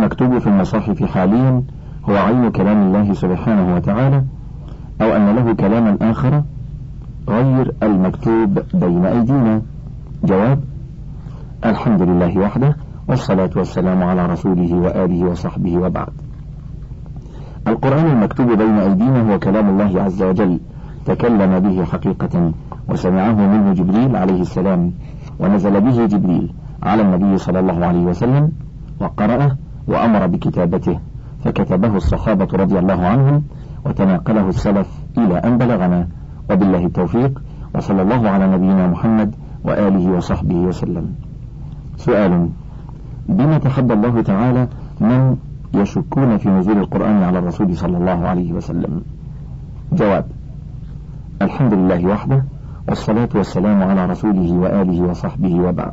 المكتوب في المصاحف حاليا هو عين كلام الله سبحانه وتعالى، أو أن له كلاما آخر غير المكتوب بين أيدينا؟ جواب: الحمد لله وحده، والصلاة والسلام على رسوله وآله وصحبه، وبعد. القرآن المكتوب بين أيدينا هو كلام الله عز وجل، تكلم به حقيقة، وسمعه منه جبريل عليه السلام، ونزل به جبريل على النبي صلى الله عليه وسلم، وقرأه وأمر بكتابته، فكتبه الصحابة رضي الله عنهم، وتناقله السلف إلى أن بلغنا، وبالله التوفيق، وصلى الله على نبينا محمد وآله وصحبه وسلم. سؤال: بما تحدى الله تعالى من يشكون في نزول القرآن على الرسول صلى الله عليه وسلم؟ جواب: الحمد لله وحده، والصلاة والسلام على رسوله وآله وصحبه، وبعد.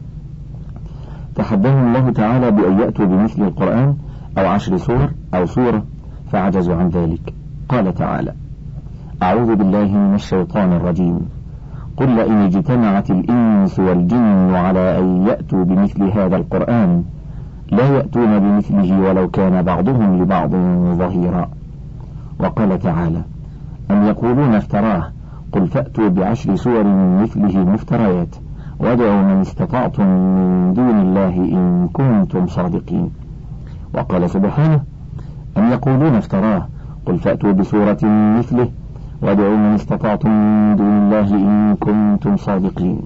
تحداهم الله تعالى بأن يأتوا بمثل القرآن أو 10 سور أو سورة، فعجزوا عن ذلك. قال تعالى: أعوذ بالله من الشيطان الرجيم: قل لئن اجتمعت الإنس والجن على أن يأتوا بمثل هذا القرآن لا يأتون بمثله ولو كان بعضهم لبعض ظهيرا. وقال تعالى: أم يقولون افتراه قل فأتوا ب10 سور مثله مفتريات وادعوا من استطعتم من دون الله إن كنتم صادقين. وقال سبحانه: أم يقولون افتراه قل فأتوا بسورة مثله وادعوا من استطعتم من دون الله إن كنتم صادقين.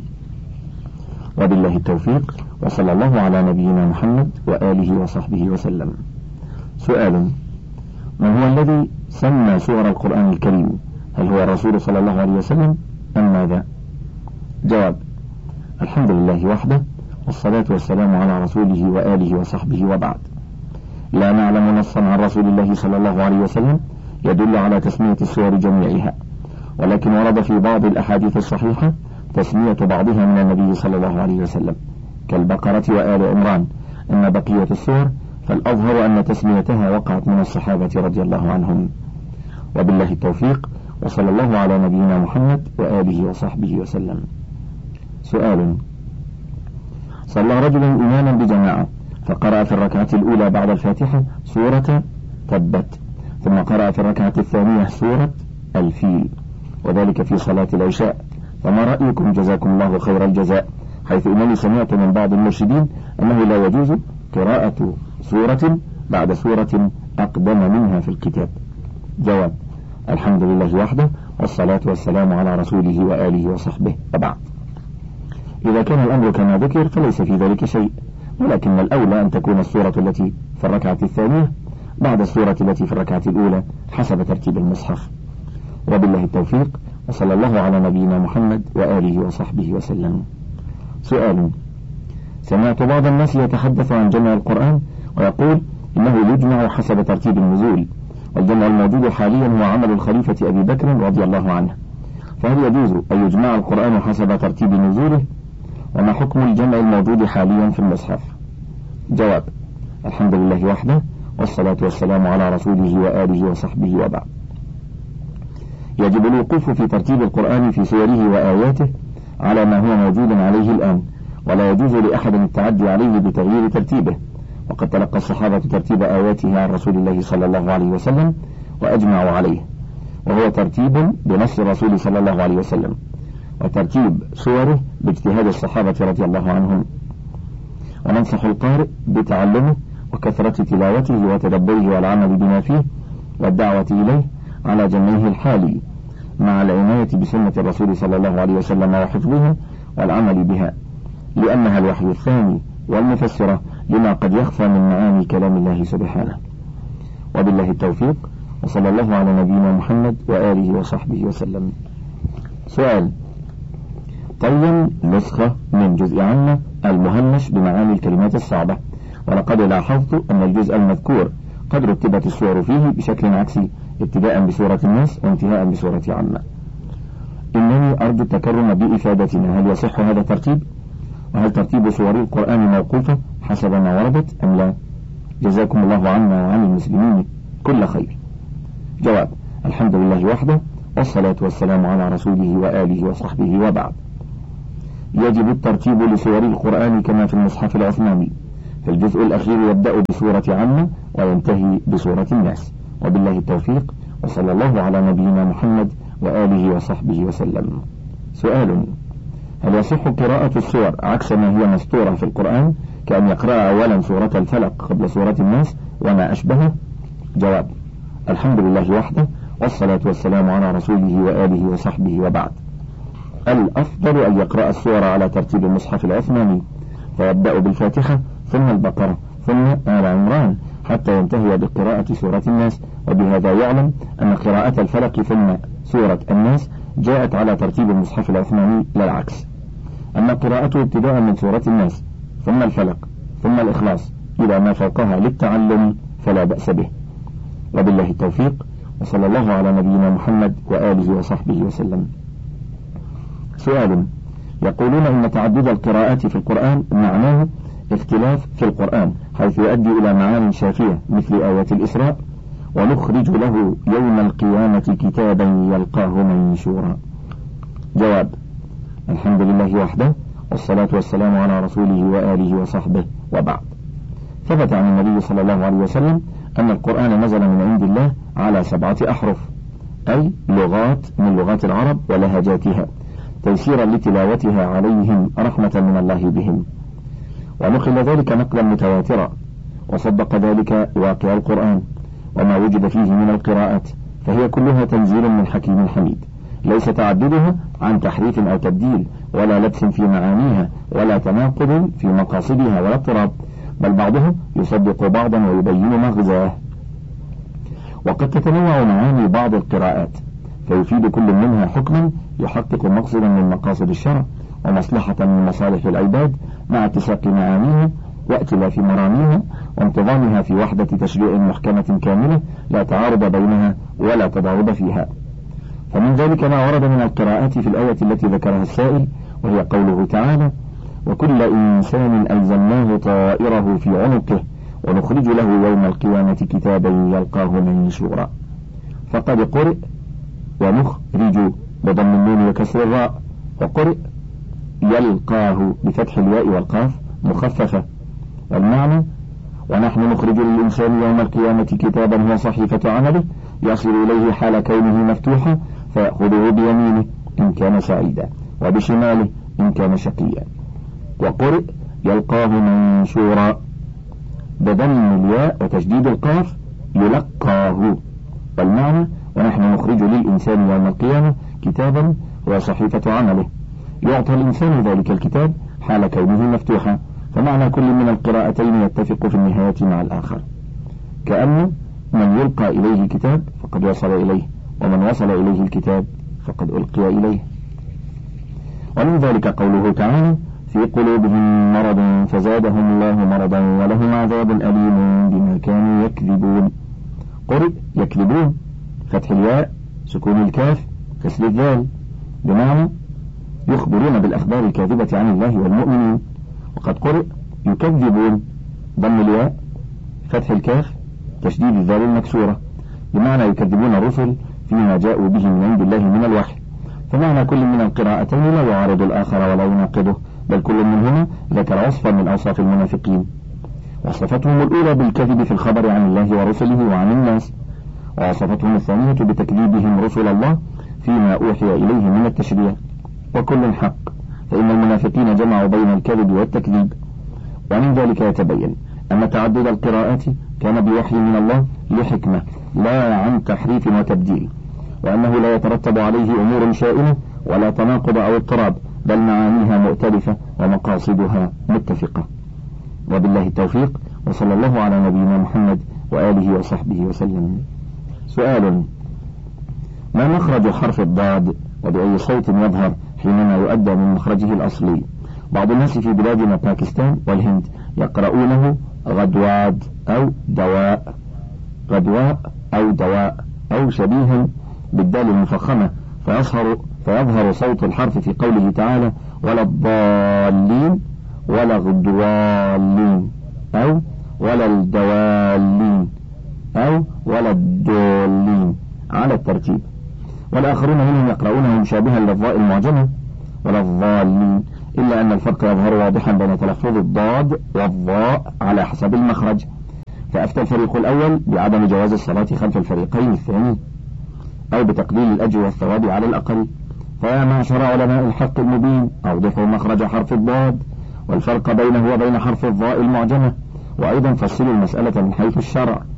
وبالله التوفيق، وصلى الله على نبينا محمد وآله وصحبه وسلم. سؤال: من هو الذي سمى سور القرآن الكريم؟ هل هو الرسول صلى الله عليه وسلم أم ماذا؟ جواب: الحمد لله وحده، والصلاة والسلام على رسوله وآله وصحبه، وبعد. لا نعلم نصا عن رسول الله صلى الله عليه وسلم يدل على تسمية السور جميعها، ولكن ورد في بعض الأحاديث الصحيحة تسمية بعضها من النبي صلى الله عليه وسلم، كالبقرة وآل عمران. أما بقية السور فالأظهر أن تسميتها وقعت من الصحابة رضي الله عنهم. وبالله التوفيق، وصلى الله على نبينا محمد وآله وصحبه وسلم. سؤال: صلى رجل إماما بجماعة فقرأ في الركعة الأولى بعد الفاتحة سورة تبت، ثم قرأ في الركعة الثانية سورة الفيل، وذلك في صلاة العشاء، فما رأيكم جزاكم الله خير الجزاء؟ حيث أنني سمعت من بعض المرشدين أنه لا يجوز قراءة سورة بعد سورة أقدم منها في الكتاب. جواب: الحمد لله وحده، والصلاة والسلام على رسوله وآله وصحبه، وبعد. إذا كان الأمر كما ذكر فليس في ذلك شيء، ولكن الأولى أن تكون السورة التي في الركعة الثانية بعد السورة التي في الركعة الأولى حسب ترتيب المصحف. وبالله التوفيق، وصلى الله على نبينا محمد وآله وصحبه وسلم. سؤال: سمعت بعض الناس يتحدث عن جمع القرآن ويقول إنه يجمع حسب ترتيب النزول، والجمع الموجود حاليا هو عمل الخليفة أبي بكر رضي الله عنه، فهل يجوز أن يجمع القرآن حسب ترتيب نزوله؟ وما حكم الجمع الموجود حاليا في المصحف؟ جواب: الحمد لله وحده، والصلاة والسلام على رسوله وآله وصحبه، وبعد. يجب الوقوف في ترتيب القرآن في سوره وآياته على ما هو موجود عليه الآن، ولا يجوز لأحد التعدي عليه بتغيير ترتيبه، وقد تلقى الصحابة ترتيب آياته عن رسول الله صلى الله عليه وسلم وأجمعوا عليه، وهو ترتيب بنص الرسول صلى الله عليه وسلم، وترتيب سوره باجتهاد الصحابة رضي الله عنهم. وننصح القارئ بتعلمه وكثرة تلاوته وتدبره والعمل بما فيه والدعوة إليه على جمعه الحالي، مع العناية بسنة الرسول صلى الله عليه وسلم وحفظها والعمل بها، لأنها الوحي الثاني والمفسرة لما قد يخفى من معاني كلام الله سبحانه. وبالله التوفيق، وصلى الله على نبينا محمد وآله وصحبه وسلم. سؤال: طيب نسخة من جزء عامة المهمش بمعاني الكلمات الصعبة، ولقد لاحظت أن الجزء المذكور قد رتبت السور فيه بشكل عكسي، ابتداء بسورة الناس وانتهاء بسورة عامة. إنني أرجو التكرم بإفادتنا، هل يصح هذا الترتيب؟ وهل ترتيب سور القرآن موقوفة حسب ما وردت أم لا؟ جزاكم الله عنا وعن المسلمين كل خير. جواب: الحمد لله وحده، والصلاة والسلام على رسوله وآله وصحبه، وبعد. يجب الترتيب لسور القرآن كما في المصحف العثماني، في الجزء الأخير يبدأ بسورة عامة وينتهي بسورة الناس. وبالله التوفيق، وصلى الله على نبينا محمد وآله وصحبه وسلم. سؤال: هل يصح قراءة السور عكس ما هي مسطورة في القرآن، كأن يقرأ أولا سورة الفلق قبل سورة الناس وما أشبهه؟ جواب: الحمد لله وحده، والصلاة والسلام على رسوله وآله وصحبه، وبعد. الأفضل أن يقرأ السور على ترتيب المصحف العثماني، فيبدأ بالفاتحة ثم البقرة ثم آل عمران حتى ينتهي بقراءة سورة الناس، وبهذا يعلم أن قراءة الفلق ثم سورة الناس جاءت على ترتيب المصحف العثماني لا العكس. أما قراءته ابتداء من سورة الناس ثم الفلق ثم الإخلاص إلى ما فوقها للتعلم فلا بأس به. وبالله التوفيق، وصلى الله على نبينا محمد وآله وصحبه وسلم. سؤال: يقولون إن تعدد القراءات في القرآن معناه اختلاف في القرآن، حيث يؤدي إلى معاني شافية مثل آية الإسراء: ونخرج له يوم القيامة كتابا يلقاه منشورا. جواب: الحمد لله وحده، والصلاة والسلام على رسوله وآله وصحبه، وبعد. ثبت عن النبي صلى الله عليه وسلم أن القرآن نزل من عند الله على 7 أحرف، أي لغات من لغات العرب ولهجاتها، تيسيرا لتلاوتها عليهم رحمة من الله بهم. ونقل ذلك نقلا متواترا، وصدق ذلك واقع القرآن وما وجد فيه من القراءات، فهي كلها تنزيل من حكيم حميد، ليس تعددها عن تحريف أو تبديل، ولا لبس في معانيها، ولا تناقض في مقاصدها، ولا اضطراب، بل بعضها يصدق بعضا ويبين مغزاه. وقد تتنوع معاني بعض القراءات، فيفيد كل منها حكما يحقق مقصدا من مقاصد الشرع ومصلحة من مصالح العباد، مع اتساق معانيها وائتلاف مراميها وانتظامها في وحدة تشريع محكمة كاملة لا تعارض بينها ولا تضارب فيها. فمن ذلك ما ورد من القراءات في الآية التي ذكرها السائل، وهي قوله تعالى: وكل إنسان ألزمناه طائره في عنقه ونخرج له يوم القيامة كتابا يلقاه منشورا. فقد قرئ ونخرج بضم النون وكسر الراء، وقرئ يلقاه بفتح الياء والقاف مخففة. والمعنى: ونحن نخرج للإنسان يوم القيامة كتابا هو صحيفة عمله يصل إليه حال كونه مفتوحا، فيأخذه بيمينه إن كان سعيدا وبشماله إن كان شقيا. وقرئ يلقاه منشورا بضم الياء وتشديد القاف يلقاه. والمعنى: ونحن نخرج للإنسان يوم القيامة كتابا هو صحيفة عمله يعطى الإنسان ذلك الكتاب حال كونه مفتوحا. فمعنى كل من القراءتين يتفق في النهاية مع الآخر، كأن من يلقى إليه الكتاب فقد وصل إليه، ومن وصل إليه الكتاب فقد ألقي إليه. ومن ذلك قوله تعالى: في قلوبهم مرض فزادهم الله مرضا ولهم عذاب أليم بما كانوا يكذبون. قرئ يكذبون، فتح الياء سكون الكاف كسر الذال، بمعنى يخبرون بالأخبار الكاذبة عن الله والمؤمنين. وقد قرئ يكذبون، ضم الياء فتح الكاف تشديد الذال المكسورة، بمعنى يكذبون الرسل فيما جاءوا به من عند الله من الوحي. فمعنى كل من القراءتين لا يعارض الآخر ولا يناقضه، بل كل منهما ذكر وصفا من أوصاف المنافقين، وصفتهم الأولى بالكذب في الخبر عن الله ورسله وعن الناس، ووصفتهم الثانية بتكذيبهم رسل الله فيما أوحي إليه من التشريع. وكل حق، فإن المنافقين جمعوا بين الكذب والتكذيب. ومن ذلك يتبين أن تعدد القراءات كان بوحي من الله لحكمة لا عن تحريف وتبديل، وأنه لا يترتب عليه أمور شائنة ولا تناقض أو اضطراب، بل معانيها مؤتلفة ومقاصدها متفقة. وبالله التوفيق، وصلى الله على نبينا محمد وآله وصحبه وسلم. سؤال: ما مخرج حرف الضاد، وبأي صوت يظهر حينما يؤدى من مخرجه الأصلي؟ بعض الناس في بلادنا باكستان والهند يقرؤونه غدواد أو دواء، غدواء أو دواء، أو شبيها بالدال المفخمة، فيظهر صوت الحرف في قوله تعالى: ولا الضالين ولا الضالين، أو ولا الدوالين، أو ولا الدولين على الترتيب. والآخرون منهم يقرؤونه مشابها للضاء المعجمة ولا الضالين، إلا أن الفرق يظهر واضحا بين تلفظ الضاد والضاء على حسب المخرج. فأفتى الفريق الأول بعدم جواز الصلاة خلف الفريقين الثاني، أو بتقليل الأجر والثواب على الأقل. فيا معشر علماء الحق المبين، أوضحوا مخرج حرف الضاد والفرق بينه وبين حرف الضاء المعجمة، وأيضا فصلوا المسألة من حيث الشرع،